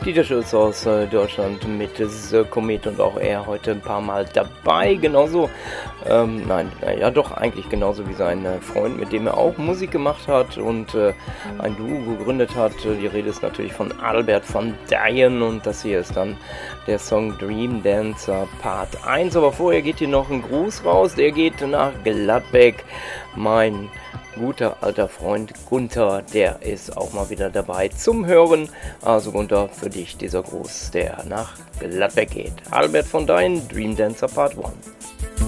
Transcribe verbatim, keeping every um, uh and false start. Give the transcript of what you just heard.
Dieter Schulz aus äh, Deutschland mit The Comet und auch er heute ein paar Mal dabei. Genauso, ähm, nein, äh, ja doch, eigentlich genauso wie sein äh, Freund, mit dem er auch Musik gemacht hat und äh, ein Duo gegründet hat. Die Rede ist natürlich von Albert von Dyan und das hier ist dann der Song Dream Dancer Part eins. Aber vorher geht hier noch ein Gruß raus, der geht nach Gladbeck. Mein guter alter Freund Gunther, der ist auch mal wieder dabei zum Hören. Also Gunther, für dich dieser Gruß, der nach Gladbeck geht. Albert von Dyan, Dream Dancer Part eins.